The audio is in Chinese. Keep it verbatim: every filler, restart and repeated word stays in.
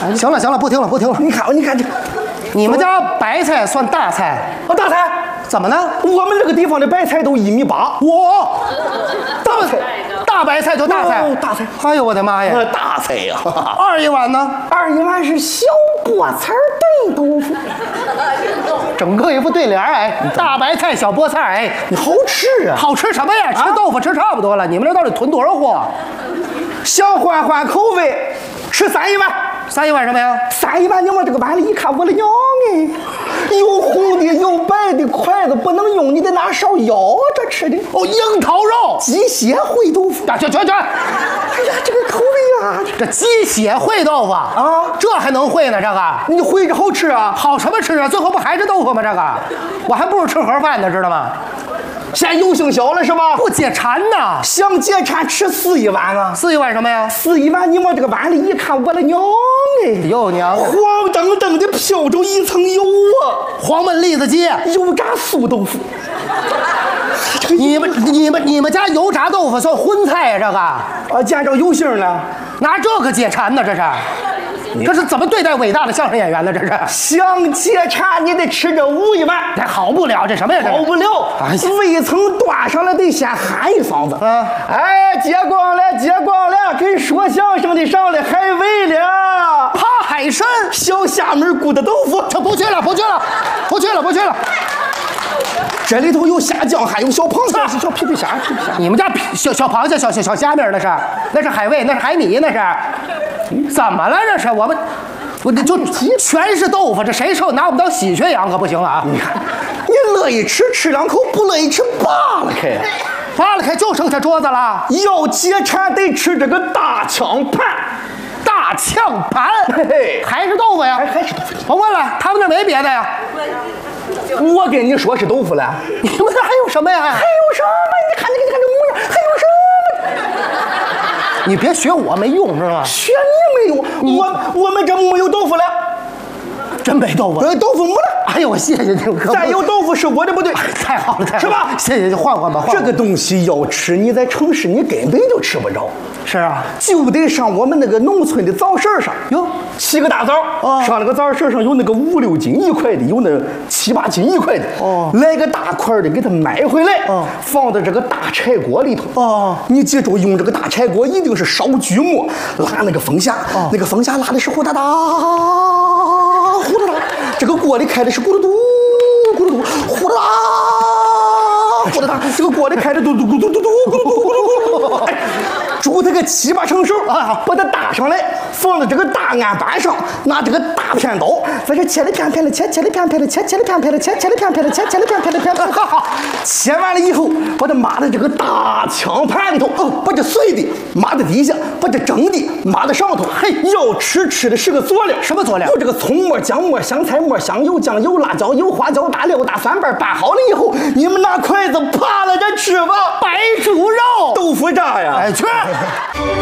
行了行了，不听了不听了。 你看你看这， 你们家白菜算大菜？ 哦，大菜怎么呢？ 我们这个地方的白菜都一米八。 我大菜，大白菜就大菜， 哦大菜。 哎呦我的妈呀！ 呃，大菜呀！ 二一碗呢？ 二一碗是小菠菜炖豆腐。 整个一副对联哎，大白菜小菠菜哎， 你好吃啊！ 好吃什么呀？吃豆腐吃差不多了，你们这到底囤多少货？ 想换换口味，吃三一碗。 三一碗什么呀？ 三一碗，你往这个碗里一看，我的娘哎！有红的有白的，筷子不能用，你得拿勺舀着吃的。 哦，樱桃肉、 鸡血烩豆腐。 啊，去去去！ 哎呀，这个口味啊！ 这鸡血烩豆腐啊， 这还能烩呢？这个你烩着好吃啊？ 好什么吃啊？最后不还是豆腐吗？这个我还不如吃盒饭呢，知道吗？ 现在油性小了是吧？ 不解馋呐！ 想解馋吃四一碗啊！ 四一碗什么呀？ 四一碗，你往这个碗里一看，我的娘哎！ 哟娘！ 黄澄澄的飘着一层油啊！ 黄焖栗子鸡、 油炸素豆腐。 你们你们你们家油炸豆腐算荤菜呀？这个啊，见着油性了， 拿这个解馋呢？这是。这是怎么对待伟大的相声演员呢？这是想解馋，你得吃这五一碗， 这好不了，这什么呀？这好不了， 哎呀， 胃层端上来得先喊一嗓子啊！ 哎，接光了，接光了，给说相声的上来海味了， 扒海参、 小虾米咕的豆腐， 这不去了，不去了，不去了，不去了。 这里头有虾酱，还有小螃蟹，小皮皮虾，皮皮虾。 你们家小小螃蟹、小小小虾米那是？那是海味，那是海米，那是。怎么了？这是我们，我就全是豆腐，这谁受拿我们当喜鹊养可不行啊！ 你看，你乐意吃吃两口，不乐意吃扒了开， 扒了开就剩下桌子了。 要解馋得吃这个大炝盘， 大炝盘， 嘿嘿， 还是豆腐呀？ 还还是豆腐。 甭问了，他们那没别的呀。 我跟你说是豆腐了， 你们那还有什么呀？ 还有什么？你看你看这模样，还有什么？ 你别学我没用是吧？ 学你没用，我我们这没有豆腐了， 真没豆腐， 呃，豆腐没了。 哎呦，我谢谢你， 再有豆腐是我的不对， 太好了，太好了， 是吧？ 谢谢，换换吧。换换这个东西要吃，你在城市你根本就吃不着。 是啊， 就得上我们那个农村的早市上哟， 起个大早， 哦、 上那个早市上有那个五六斤一块的，有那七八斤一块的， 哦， 来个大块的给它买回来， 哦， 放到这个大柴锅里头， 哦， 你记住，用这个大柴锅一定是烧锯末，拉那个风匣， 哦、 那个风匣拉的是呼哒哒，呼哒哒，这个锅里开的是咕噜嘟，咕噜嘟，呼哒哒，呼哒哒，这个锅里开的嘟嘟咕嘟嘟嘟咕噜嘟咕噜咕噜。煮它个七八成熟啊，把它搭上来，放到这个大案板上，拿这个大片刀在这切了片片的切，切了片片的切，切了片片的切，切了片片的切，切了片片的片，哈哈，切完了以后，把它码在这个大炝盘里头，哦，把这碎的码在底下，把这蒸的码在上头。嘿，要吃吃的是个佐料， 什么佐料？ 有这个葱末、姜末、香菜末、香油、酱油、辣椒油、花椒、大料、大蒜瓣，拌好了以后，你们拿筷子扒拉着吃吧。 白煮肉、 豆腐渣呀！ 哎去。